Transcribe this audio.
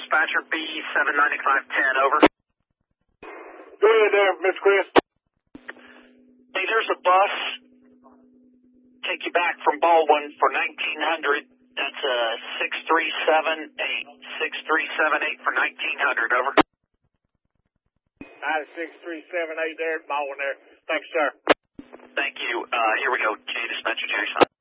dispatcher, B79510, over. Go ahead there, Miss Chris. Hey, there's a bus. Take you back from Baldwin for 1900. That's 6378. 6378 for 1900, over. 6378 there at Baldwin there. Thanks, sir. Thank you. Here we go. J dispatcher, Jerry Simon.